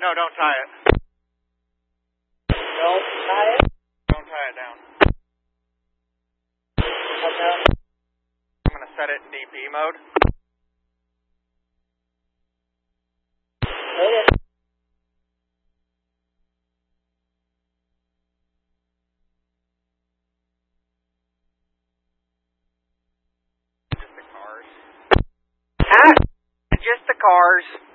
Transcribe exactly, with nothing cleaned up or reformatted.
no, don't tie it. Don't tie it? Don't tie it down. Okay. I'm going to set it in D P mode. Okay. Just the cars. Ah, just the cars.